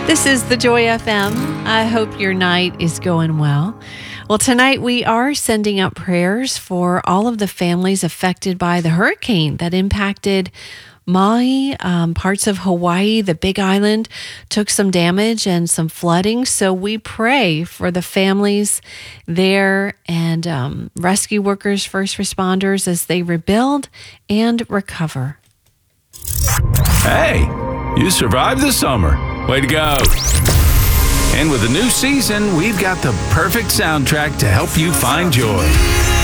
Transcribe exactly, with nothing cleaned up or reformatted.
This is the Joy F M. I hope your night is going well. Well, tonight we are sending up prayers for all of the families affected by the hurricane that impacted Maui, um, parts of Hawaii. The Big Island took some damage and some flooding. So we pray for the families there and um, rescue workers, first responders as they rebuild and recover. Hey, you survived the summer. Way to go. And with a new season, we've got the perfect soundtrack to help you find joy.